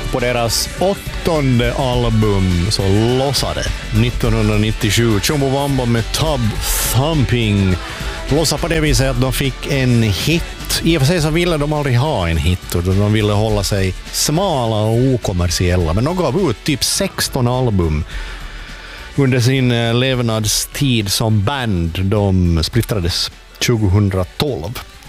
På deras 8:e album så lossade 1997 Chumbawamba med Tub Thumping. Lossa på det viset att de fick en hit. I och för sig så ville de aldrig ha en hit, och de ville hålla sig smala och okommersiella. Men de gav ut typ 16 album under sin levnadstid som band. De splittrades 2012.